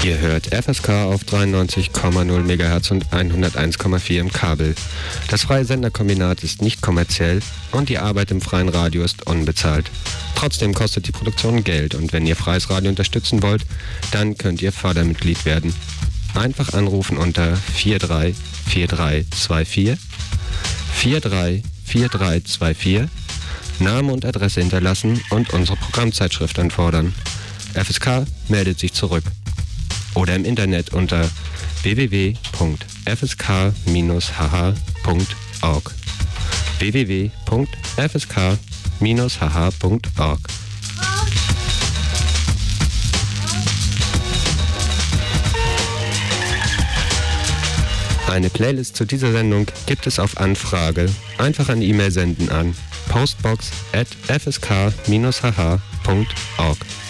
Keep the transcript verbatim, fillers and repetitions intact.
Ihr hört F S K auf dreiundneunzig Komma null Megahertz und hunderteins Komma vier im Kabel. Das freie Senderkombinat ist nicht kommerziell und die Arbeit im freien Radio ist unbezahlt. Trotzdem kostet die Produktion Geld und wenn ihr freies Radio unterstützen wollt, dann könnt ihr Fördermitglied werden. Einfach anrufen unter vier drei vier drei zwei vier, vier drei vier drei zwei vier, Name und Adresse hinterlassen und unsere Programmzeitschrift anfordern. F S K meldet sich zurück. Oder im Internet unter w w w punkt f s k dash h h punkt org. w w w punkt f s k dash h h punkt org. Eine Playlist zu dieser Sendung gibt es auf Anfrage. Einfach eine E-Mail senden an postbox at f s k dash h h punkt org.